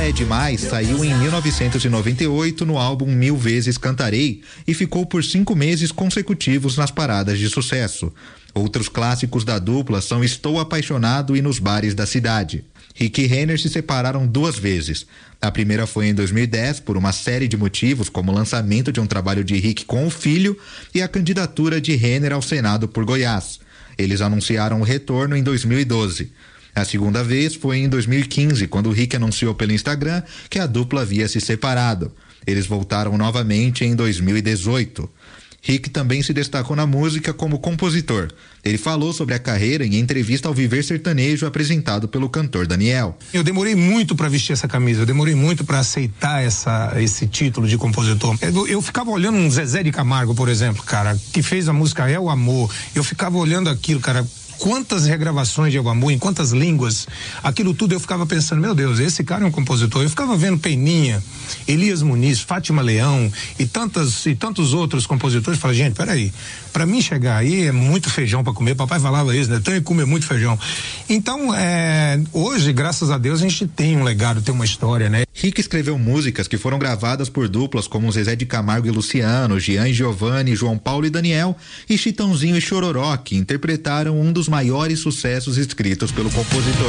Ela é Demais saiu em 1998 no álbum Mil Vezes Cantarei e ficou por 5 meses consecutivos nas paradas de sucesso. Outros clássicos da dupla são Estou Apaixonado e Nos Bares da Cidade. Rick e Renner se separaram 2 vezes. A primeira foi em 2010 por uma série de motivos, como o lançamento de um trabalho de Rick com o filho e a candidatura de Renner ao Senado por Goiás. Eles anunciaram o retorno em 2012. A segunda vez foi em 2015, quando Rick anunciou pelo Instagram que a dupla havia se separado. Eles voltaram novamente em 2018. Rick também se destacou na música como compositor. Ele falou sobre a carreira em entrevista ao Viver Sertanejo apresentado pelo cantor Daniel. Eu demorei muito para vestir essa camisa, eu demorei muito para aceitar esse título de compositor. Eu ficava olhando um Zezé de Camargo, por exemplo, cara, que fez a música É o Amor. Eu ficava olhando aquilo, cara, quantas regravações de É o Amor, em quantas línguas, aquilo tudo eu ficava pensando, meu Deus, esse cara é um compositor. Eu ficava vendo Peninha, Elias Muniz, Fátima Leão e tantos outros compositores. Falei, gente, peraí, pra mim chegar aí é muito feijão pra comer. Papai falava isso, né? Tem que comer muito feijão. Então, hoje, graças a Deus, a gente tem um legado, tem uma história, né? Rick escreveu músicas que foram gravadas por duplas como Zezé de Camargo e Luciano, Jean e Giovanni, João Paulo e Daniel, e Chitãozinho e Chororó, que interpretaram um dos maiores sucessos escritos pelo compositor.